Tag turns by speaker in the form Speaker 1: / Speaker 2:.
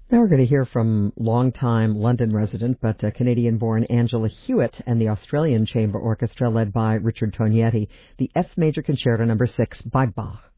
Speaker 1: Now we're going to hear from longtime London resident but Canadian-born Angela Hewitt and the Australian Chamber Orchestra led by Richard Tognetti, the F Major Concerto No. 6 by Bach.